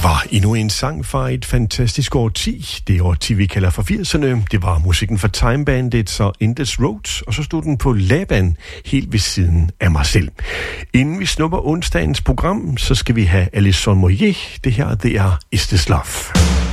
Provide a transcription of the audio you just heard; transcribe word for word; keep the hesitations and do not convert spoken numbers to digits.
Det var endnu en sang fra et fantastisk årti. Det årti, vi kalder for firserne. Det var musikken fra Time Bandits og Endless Road, og så stod den på Laban helt ved siden af mig selv. Inden vi snupper onsdagens program, så skal vi have Alison Moyet. Det her, det er Is This Love.